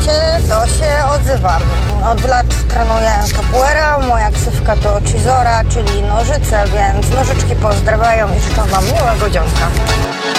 słuchajcie, to się odzywam. Od lat trenuję capoeira, moja ksywka to Cizora, czyli nożyce, więc nożyczki pozdrawiają i życzę wam miłego dzionka.